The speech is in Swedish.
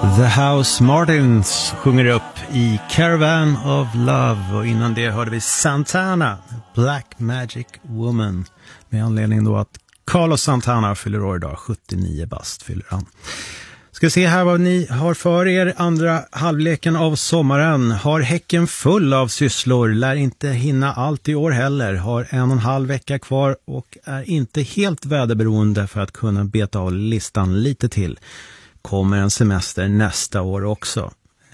The House Martins sjunger upp i Caravan of Love, och innan det hörde vi Santana, Black Magic Woman, med anledning då att Carlos Santana fyller år idag, 79 bast fyller han. Ska se här vad ni har för er. Andra halvleken av sommaren har Häcken full av sysslor, lär inte hinna allt i år heller, har 1,5 vecka kvar och är inte helt väderberoende för att kunna beta av listan lite till. Kommer en semester nästa år också.